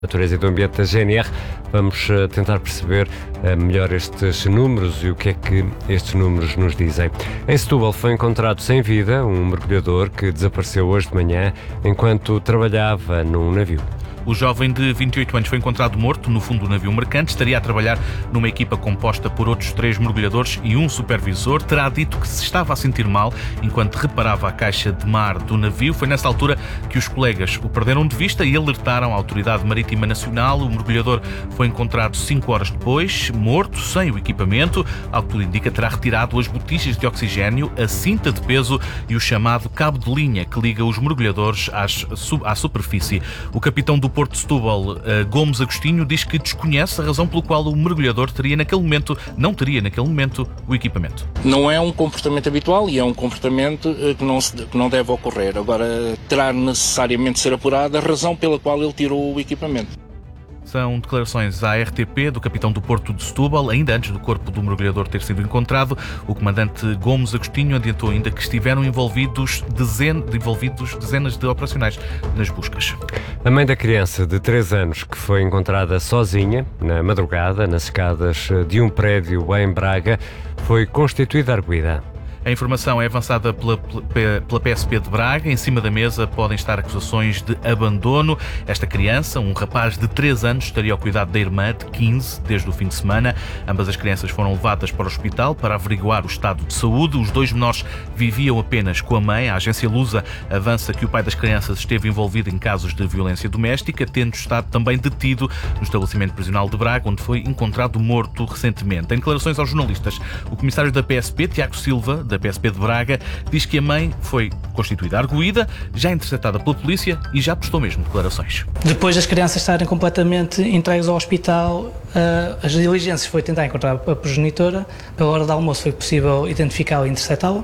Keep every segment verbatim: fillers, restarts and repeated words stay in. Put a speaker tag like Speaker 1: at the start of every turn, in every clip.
Speaker 1: Natureza e do Ambiente da G N R. Vamos uh, tentar perceber uh, melhor estes números e o que é que estes números nos dizem. Em Setúbal foi encontrado sem vida um mergulhador que desapareceu hoje de manhã enquanto trabalhava num navio.
Speaker 2: O jovem de vinte e oito anos foi encontrado morto no fundo do navio mercante. Estaria a trabalhar numa equipa composta por outros três mergulhadores e um supervisor. Terá dito que se estava a sentir mal enquanto reparava a caixa de mar do navio. Foi nessa altura que os colegas o perderam de vista e alertaram a Autoridade Marítima Nacional. O mergulhador foi encontrado cinco horas depois, morto, sem o equipamento. Ao que tudo indica, terá retirado as botijas de oxigênio, a cinta de peso e o chamado cabo de linha que liga os mergulhadores às, à superfície. O capitão do Porto de Setúbal, Gomes Agostinho, diz que desconhece a razão pelo qual o mergulhador teria naquele momento, não teria naquele momento o equipamento.
Speaker 3: Não é um comportamento habitual e é um comportamento que não, se, que não deve ocorrer. Agora, terá necessariamente de ser apurada a razão pela qual ele tirou o equipamento.
Speaker 2: São declarações à R T P do capitão do Porto de Setúbal, ainda antes do corpo do mergulhador ter sido encontrado. O comandante Gomes Agostinho adiantou ainda que estiveram envolvidos, dezen... envolvidos dezenas de operacionais nas buscas.
Speaker 1: A mãe da criança de três anos que foi encontrada sozinha, na madrugada, nas escadas de um prédio em Braga, foi constituída arguida.
Speaker 2: A informação é avançada pela, pela P S P de Braga. Em cima da mesa podem estar acusações de abandono. Esta criança, um rapaz de três anos, estaria ao cuidado da irmã de quinze desde o fim de semana. Ambas as crianças foram levadas para o hospital para averiguar o estado de saúde. Os dois menores viviam apenas com a mãe. A agência Lusa avança que o pai das crianças esteve envolvido em casos de violência doméstica, tendo estado também detido no estabelecimento prisional de Braga, onde foi encontrado morto recentemente. Em declarações aos jornalistas, o comissário da P S P, Tiago Silva, da P S P de Braga, diz que a mãe foi constituída arguida, já interceptada pela polícia e já prestou mesmo declarações.
Speaker 4: Depois das crianças estarem completamente entregues ao hospital, as diligências foi tentar encontrar a progenitora. Pela hora do almoço foi possível identificá-la e interceptá-la,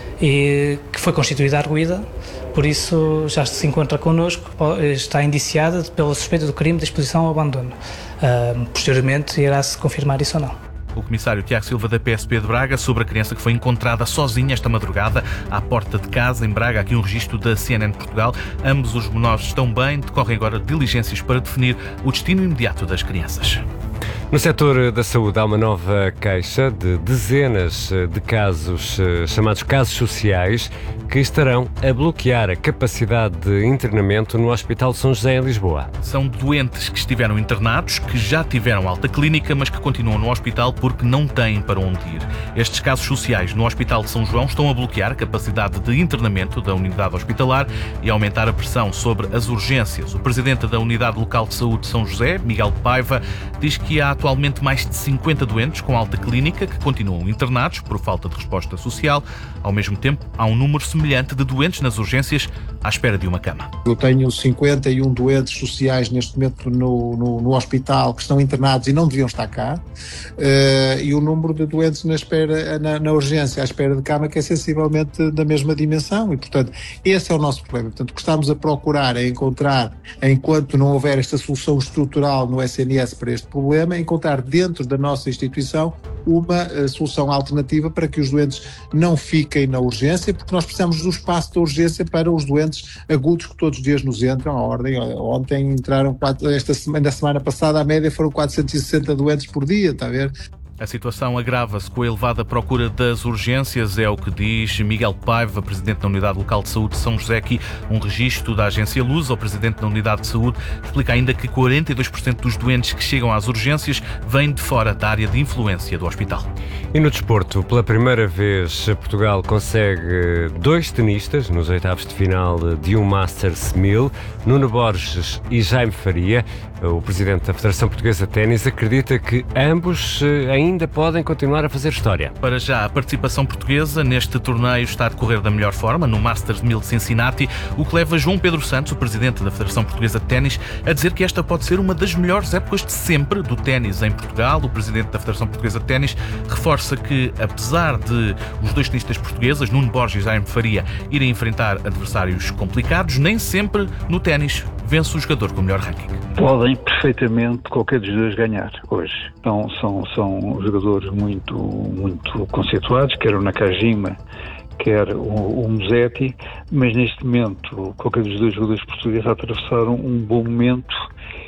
Speaker 4: e que foi constituída arguida. Por isso já se encontra connosco, está indiciada pela suspeita do crime de exposição ao abandono. Posteriormente irá-se confirmar isso ou não.
Speaker 2: O comissário Tiago Silva da P S P de Braga sobre a criança que foi encontrada sozinha esta madrugada à porta de casa em Braga. Aqui um registro da C N N Portugal. Ambos os menores estão bem, decorrem agora diligências para definir o destino imediato das crianças.
Speaker 1: No setor da saúde há uma nova queixa de dezenas de casos, chamados casos sociais, que estarão a bloquear a capacidade de internamento no Hospital de São José em Lisboa.
Speaker 2: São doentes que estiveram internados, que já tiveram alta clínica, mas que continuam no hospital porque não têm para onde ir. Estes casos sociais no Hospital de São João estão a bloquear a capacidade de internamento da unidade hospitalar e a aumentar a pressão sobre as urgências. O presidente da Unidade Local de Saúde de São José, Miguel Paiva, diz que há atualmente mais de cinquenta doentes com alta clínica que continuam internados por falta de resposta social. Ao mesmo tempo, há um número semelhante de doentes nas urgências à espera de uma cama.
Speaker 5: Eu tenho cinquenta e um doentes sociais neste momento no, no, no hospital que estão internados e não deviam estar cá, uh, e o número de doentes na, espera, na, na urgência à espera de cama que é sensivelmente da mesma dimensão e, portanto, esse é o nosso problema. Portanto, o que estamos a procurar é encontrar, enquanto não houver esta solução estrutural no S N S para este problema, é encontrar dentro da nossa instituição uma uh, solução alternativa para que os doentes não fiquem na urgência, porque nós precisamos do espaço da urgência para os doentes agudos que todos os dias nos entram. A ordem, ontem entraram, quatro, esta semana, da semana passada, a média foram quatrocentos e sessenta doentes por dia, está a ver?
Speaker 2: A situação agrava-se com a elevada procura das urgências, é o que diz Miguel Paiva, presidente da Unidade Local de Saúde de São José. Aqui um registro da agência Lusa. O presidente da Unidade de Saúde explica ainda que quarenta e dois por cento dos doentes que chegam às urgências vêm de fora da área de influência do hospital.
Speaker 1: E no desporto, pela primeira vez, Portugal consegue dois tenistas nos oitavos de final de um Masters mil, Nuno Borges e Jaime Faria. O presidente da Federação Portuguesa de Ténis acredita que ambos ainda podem continuar a fazer história.
Speaker 2: Para já, a participação portuguesa neste torneio está a decorrer da melhor forma, no Masters mil de Cincinnati, o que leva João Pedro Santos, o presidente da Federação Portuguesa de Ténis, a dizer que esta pode ser uma das melhores épocas de sempre do ténis em Portugal. O presidente da Federação Portuguesa de Ténis reforça que, apesar de os dois tenistas portugueses, Nuno Borges e Jaime Faria, irem enfrentar adversários complicados, nem sempre no ténis vence o jogador com o melhor ranking.
Speaker 6: Podem perfeitamente qualquer dos dois ganhar hoje. Então, são, são jogadores muito, muito conceituados, quer o Nakajima, quer o, o Musetti, mas neste momento qualquer dos dois jogadores portugueses atravessaram um bom momento